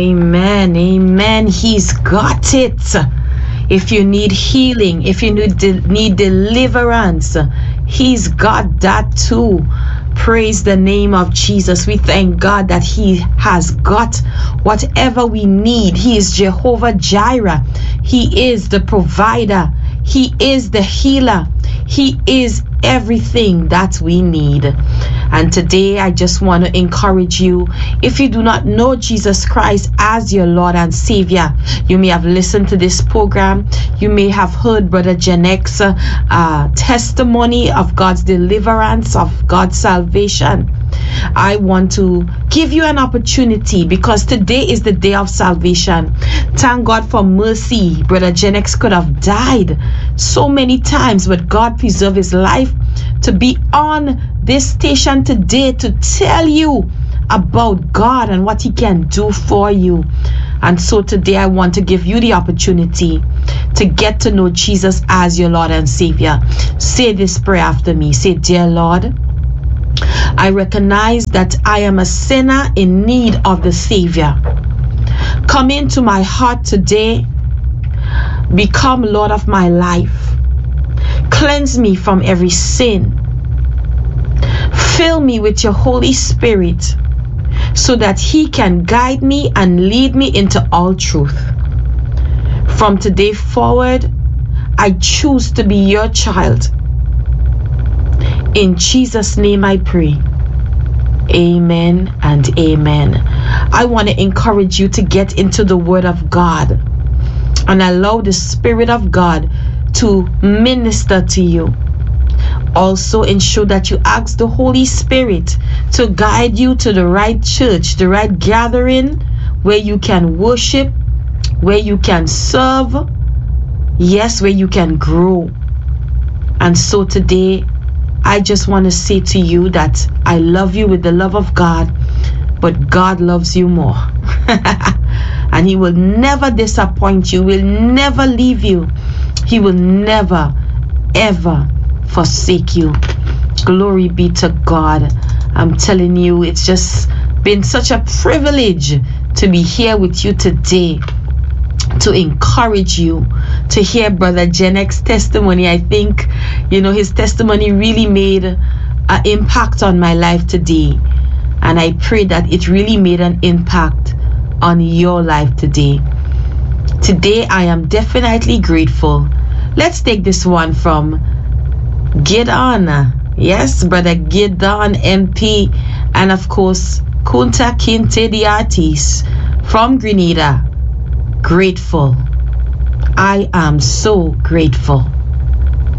Amen. Amen. He's got it. If you need healing, if you need deliverance, He's got that too. Praise the name of Jesus. We thank God that He has got whatever we need. He is Jehovah Jireh. He is the provider. He is the healer. He is everything that we need. And today I just want to encourage you, if you do not know Jesus Christ as your Lord and Savior, you may have listened to this program, you may have heard Brother Jenek's testimony of God's deliverance, of God's salvation. I want to give you an opportunity, because today is the day of salvation. Thank God for mercy. Brother Jenex could have died so many times, but God preserved his life to be on this station today to tell you about God and what He can do for you. And so today I want to give you the opportunity to get to know Jesus as your Lord and Savior. Say this prayer after me. Say, dear Lord, I recognize that I am a sinner in need of the Savior. Come into my heart today. Become Lord of my life. Cleanse me from every sin. Fill me with your Holy Spirit so that He can guide me and lead me into all truth. From today forward, I choose to be your child. In Jesus' name I pray. Amen and amen. I want to encourage you to get into the Word of God and allow the Spirit of God to minister to you. Also ensure that you ask the Holy Spirit to guide you to the right church, the right gathering where you can worship, where you can serve, yes, where you can grow. And so today, I just want to say to you that I love you with the love of God, but God loves you more. And He will never disappoint you, will never leave you. He will never, ever forsake you. Glory be to God. I'm telling you, it's just been such a privilege to be here with you today, to encourage you, to hear Brother Jenek's testimony. I think, his testimony really made an impact on my life today. And I pray that it really made an impact on your life today. Today, I am definitely grateful. Let's take this one from Gideon. Yes, Brother Gideon MP. And of course, Kunta Kinte the artist from Grenada. Grateful. I am so grateful.